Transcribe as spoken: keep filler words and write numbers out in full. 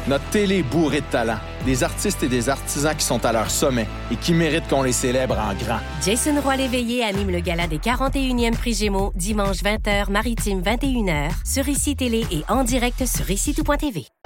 Notre télé est bourrée de talent. Des artistes et des artisans qui sont à leur sommet et qui méritent qu'on les célèbre en grand. Jason Roy-Léveillé anime le gala des quarante et unième Prix Gémeaux, dimanche vingt heures, Maritime vingt et une heures, sur Ici Télé et en direct sur ici tout point t v.